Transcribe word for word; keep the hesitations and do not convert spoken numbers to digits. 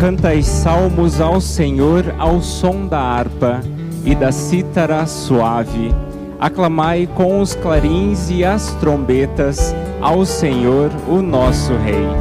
Cantai salmos ao Senhor ao som da harpa e da cítara suave. Aclamai com os clarins e as trombetas ao Senhor, o nosso Rei.